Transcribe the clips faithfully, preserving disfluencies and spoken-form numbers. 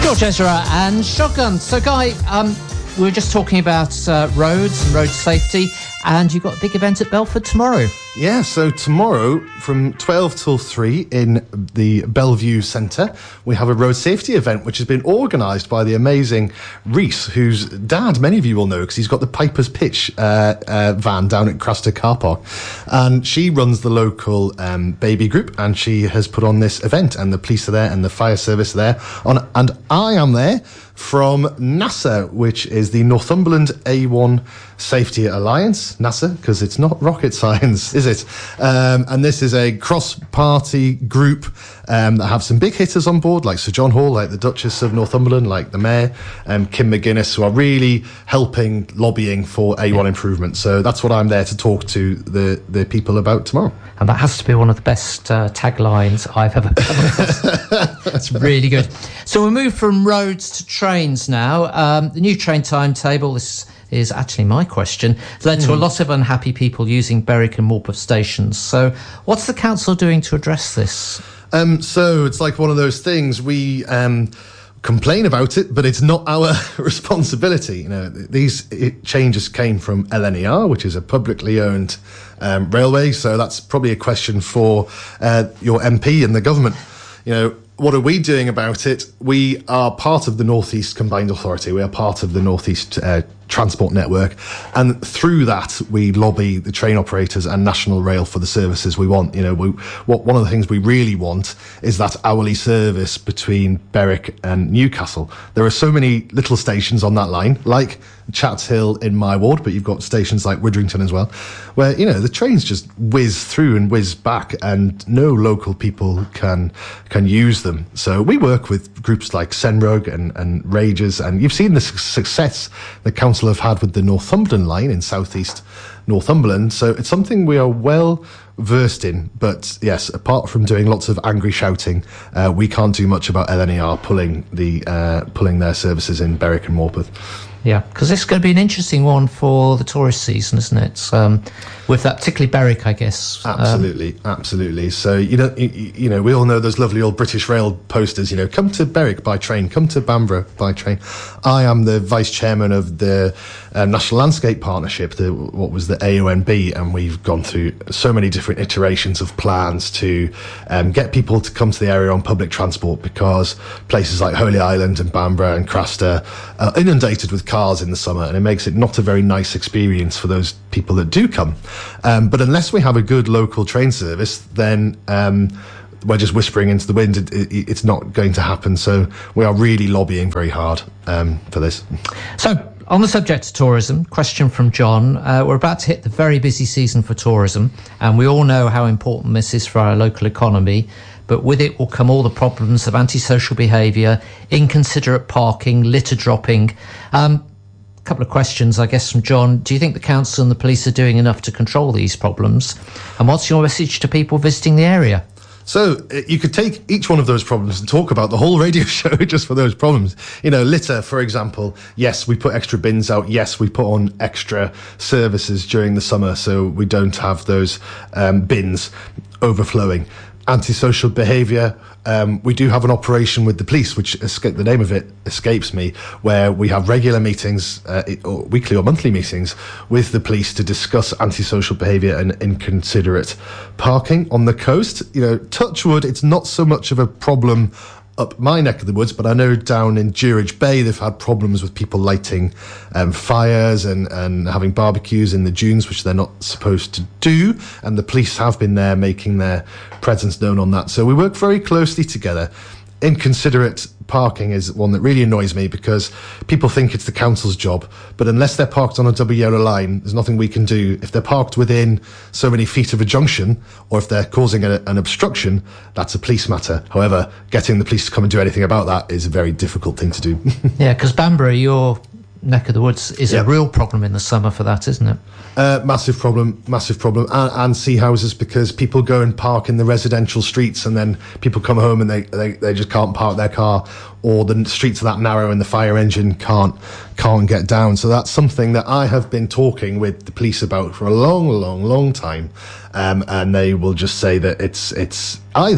George Ezra and Shotgun. So, Guy, um, we were just talking about uh, roads and road safety, and you've got a big event at Belford tomorrow. Yeah, so tomorrow from twelve till three in the Bellevue Centre, we have a road safety event which has been organised by the amazing Reese, whose dad many of you will know because he's got the Piper's Pitch uh, uh, van down at Craster Car Park. And she runs the local um, baby group, and she has put on this event, and the police are there and the fire service are there. On, and I am there from NASA, which is the Northumberland A one Safety Alliance. NASA, because it's not rocket science, is it? Um, and this is a cross-party group um, that have some big hitters on board, like Sir John Hall, like the Duchess of Northumberland, like the Mayor, um, Kim McGuinness, who are really helping, lobbying for A one improvement. So that's what I'm there to talk to the, the people about tomorrow. And that has to be one of the best uh, taglines I've ever come across. That's really good. So we'll move from roads to trains now. Um, the new train timetable, this is actually my question, led to a lot of unhappy people using Berwick and Morpeth stations. So what's the council doing to address this? Um, so it's like one of those things, we um, complain about it, but it's not our responsibility. You know, these it, changes came from L N E R, which is a publicly owned um, railway. So that's probably a question for uh, your M P and the government. You know, what are we doing about it? We are part of the North East Combined Authority. We are part of the North East uh, Transport Network. And through that, we lobby the train operators and National Rail for the services we want. You know, we, what, one of the things we really want is that hourly service between Berwick and Newcastle. There are so many little stations on that line, like Chats Hill in my ward, but you've got stations like Widdrington as well, where, you know, the trains just whiz through and whiz back and no local people can can use them. So we work with groups like Senrug and, and Rages, and you've seen the su- success the council have had with the Northumberland line in southeast Northumberland. So it's something we are well versed in. But yes, apart from doing lots of angry shouting, uh, we can't do much about L N E R pulling the uh, pulling their services in Berwick and Morpeth. Yeah, because this is going to be an interesting one for the tourist season, isn't it? Um, with that, particularly Berwick, I guess. Absolutely, um, absolutely. So, you know, you, you know, we all know those lovely old British Rail posters, you know, come to Berwick by train, come to Bamborough by train. I am the vice chairman of the uh, National Landscape Partnership, the, what was the A O N B, and we've gone through so many different iterations of plans to um, get people to come to the area on public transport, because places like Holy Island and Bamborough and Craster are inundated with cars in the summer, and it makes it not a very nice experience for those people that do come. Um, but unless we have a good local train service, then um, we're just whispering into the wind. It, it, it's not going to happen. So we are really lobbying very hard um, for this. So on the subject of tourism, question from John. Uh, we're about to hit the very busy season for tourism, and we all know how important this is for our local economy. But with it will come all the problems of antisocial behaviour, inconsiderate parking, litter dropping. Um, a couple of questions, I guess, from John. Do you think the council and the police are doing enough to control these problems? And what's your message to people visiting the area? So uh, you could take each one of those problems and talk about the whole radio show just for those problems. You know, litter, for example. Yes, we put extra bins out. Yes, we put on extra services during the summer so we don't have those um, bins overflowing. Antisocial behaviour, um, we do have an operation with the police, which escape, the name of it escapes me, where we have regular meetings, uh, or weekly or monthly meetings with the police to discuss antisocial behaviour and inconsiderate parking on the coast. You know, touch wood, it's not so much of a problem up my neck of the woods, but I know down in Durridge Bay they've had problems with people lighting um, fires and, and having barbecues in the dunes, which they're not supposed to do, and the police have been there making their presence known on that. So we work very closely together. Inconsiderate parking is one that really annoys me, because people think it's the council's job, but unless they're parked on a double yellow line, there's nothing we can do. If they're parked within so many feet of a junction, or if they're causing a, an obstruction, that's a police matter. However, getting the police to come and do anything about that is a very difficult thing to do. Yeah, because Bamborough, your neck of the woods, is yep. a real problem in the summer for that, isn't it? Uh, massive problem, massive problem. And, and sea houses, because people go and park in the residential streets, and then people come home and they, they, they just can't park their car, or the streets are that narrow and the fire engine can't can't get down. So that's something that I have been talking with the police about for a long, long, long time. Um, and they will just say that it's it's either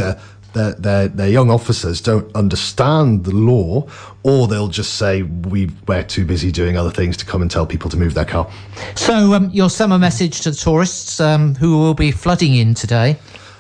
their, their, their young officers don't understand the law, or they'll just say, we, we're too busy doing other things to come and tell people to move their car. So um, your summer message to the tourists um, who will be flooding in today?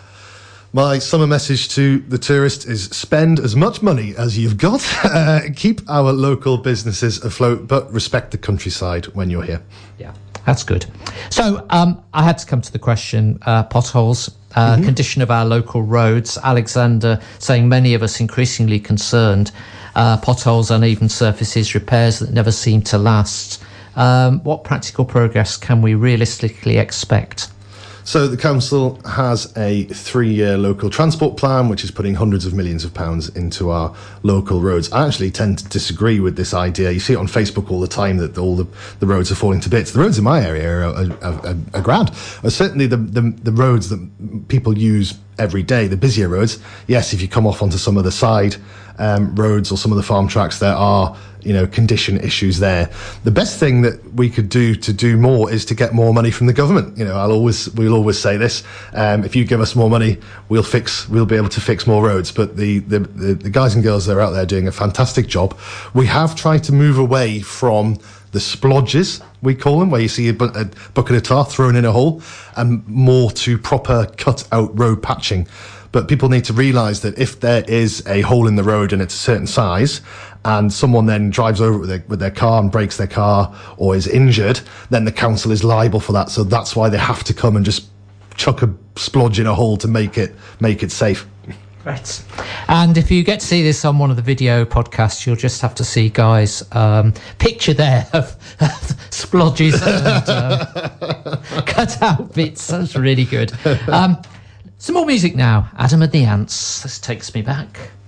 My summer message to the tourist is spend as much money as you've got, uh, keep our local businesses afloat, but respect the countryside when you're here. Yeah, that's good. So um, I had to come to the question, uh, potholes, uh, mm-hmm. condition of our local roads. Alexander saying many of us increasingly concerned, uh, potholes, uneven surfaces, repairs that never seem to last. Um, what practical progress can we realistically expect? So the council has a three-year local transport plan, which is putting hundreds of millions of pounds into our local roads. I actually tend to disagree with this idea. You see it on Facebook all the time that all the, the roads are falling to bits. The roads in my area are, are, are, are grand. Uh, certainly the, the, the roads that people use every day, the busier roads, yes, if you come off onto some of the side um, roads or some of the farm tracks, there are, you know, condition issues there. The best thing that we could do to do more is to get more money from the government. You know, I'll always, we'll always say this, um, if you give us more money, we'll fix, we'll be able to fix more roads. But the, the, the, the guys and girls that are out there doing a fantastic job. We have tried to move away from the splodges, we call them, where you see a, bu- a bucket of tar thrown in a hole, and more to proper cut-out road patching. But people need to realise that if there is a hole in the road and it's a certain size, and someone then drives over it with their, with their car and breaks their car or is injured, then the council is liable for that. So that's why they have to come and just chuck a splodge in a hole to make it make it safe. Right. And if you get to see this on one of the video podcasts, you'll just have to see Guy's um, picture there of, of splodges and uh, cut out bits. That's really good. Um, some more music now. Adam and the Ants. This takes me back.